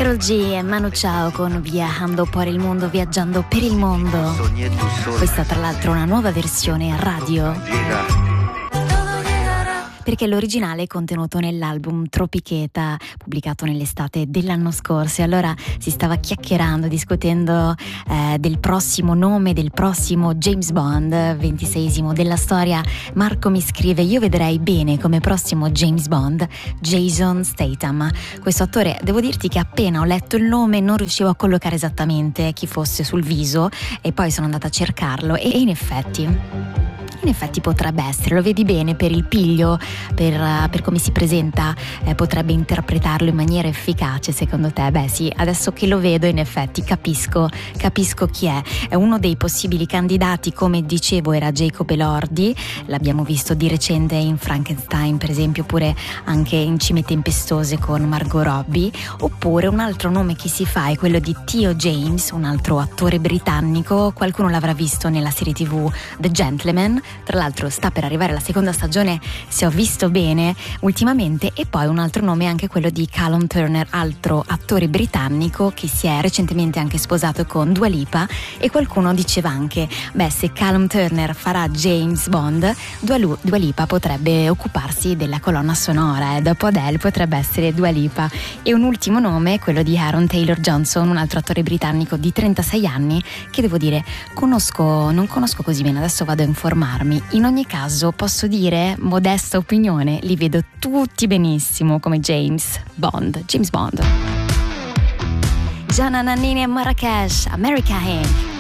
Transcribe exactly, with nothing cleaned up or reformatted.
Karol G e Manu Chao con Viajando por il mondo, viaggiando per il mondo. Questa tra l'altro è una nuova versione radio, perché l'originale è contenuto nell'album Tropicheta, pubblicato nell'estate dell'anno scorso, e allora si stava chiacchierando, discutendo eh, del prossimo nome, del prossimo James Bond, ventiseiesimo della storia. Marco mi scrive: io vedrei bene come prossimo James Bond Jason Statham. Questo attore, devo dirti che appena ho letto il nome non riuscivo a collocare esattamente chi fosse sul viso, e poi sono andata a cercarlo e in effetti In effetti potrebbe essere, lo vedi bene per il piglio, per, uh, per come si presenta, eh, potrebbe interpretarlo in maniera efficace, secondo te? Beh sì, adesso che lo vedo in effetti capisco, capisco chi è. È uno dei possibili candidati, come dicevo, era Jacob Elordi, l'abbiamo visto di recente in Frankenstein per esempio, oppure anche in Cime Tempestose con Margot Robbie. Oppure un altro nome che si fa è quello di Theo James, un altro attore britannico, qualcuno l'avrà visto nella serie tv The Gentleman. Tra l'altro sta per arrivare la seconda stagione, se ho visto bene, ultimamente. E poi un altro nome è anche quello di Callum Turner, altro attore britannico che si è recentemente anche sposato con Dua Lipa, e qualcuno diceva anche: beh, se Callum Turner farà James Bond, Dua, Lu- Dua Lipa potrebbe occuparsi della colonna sonora, e dopo Adele potrebbe essere Dua Lipa. E un ultimo nome è quello di Aaron Taylor Johnson, un altro attore britannico di trentasei anni che, devo dire, conosco, non conosco così bene, adesso vado a informarmi. In ogni caso posso dire, modesta opinione, li vedo tutti benissimo come James Bond. James Bond. Gianna Nannini e Marrakesh, America Hank.